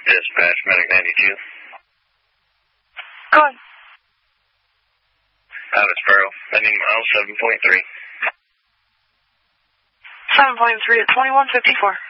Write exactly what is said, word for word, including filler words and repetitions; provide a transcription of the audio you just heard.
Dispatch, Medic ninety-two. Go ahead. Out of Sparrow, ending mile seven point three. seven point three at twenty-one fifty-four.